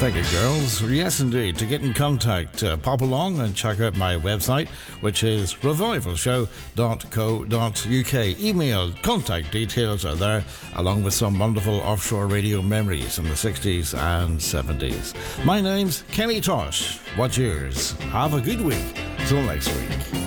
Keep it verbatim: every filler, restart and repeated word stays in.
Thank you, girls. Yes, indeed. To get in contact, uh, pop along and check out my website, which is revival show dot co dot uk. Email, contact details are there, along with some wonderful offshore radio memories in the sixties and seventies. My name's Kenny Tosh. What's yours? Have a good week. Till next week.